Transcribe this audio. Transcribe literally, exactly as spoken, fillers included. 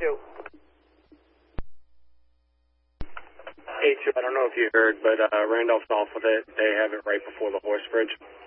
two. A two, I don't know if you heard, but uh, Randolph's off with it. They have it right before the horse bridge.